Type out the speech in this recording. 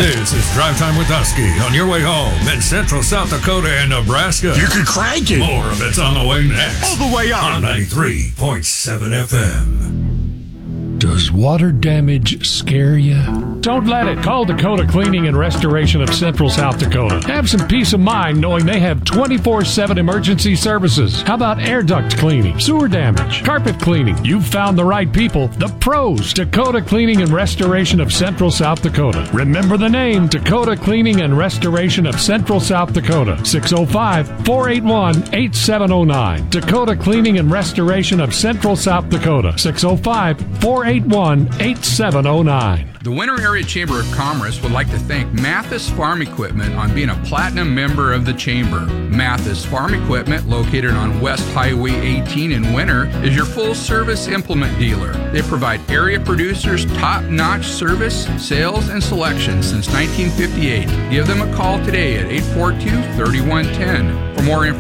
This is Drive Time with Husky on your way home in Central South Dakota and Nebraska. You can crank it. More of it's on the way next. All the way up. On 93.7 FM. Does water damage scare you? Don't let it. Call Dakota Cleaning and Restoration of Central South Dakota. Have some peace of mind knowing they have 24/7 emergency services. How about air duct cleaning, sewer damage, carpet cleaning? You've found the right people, the pros. Dakota Cleaning and Restoration of Central South Dakota. Remember the name, Dakota Cleaning and Restoration of Central South Dakota. 605-481-8709. Dakota Cleaning and Restoration of Central South Dakota. 605-481-8709. The Winter Area Chamber of Commerce would like to thank Mathis Farm Equipment on being a platinum member of the Chamber. Mathis Farm Equipment, located on West Highway 18 in Winter, is your full-service implement dealer. They provide area producers top-notch service, sales, and selection since 1958. Give them a call today at 842-3110. For more information,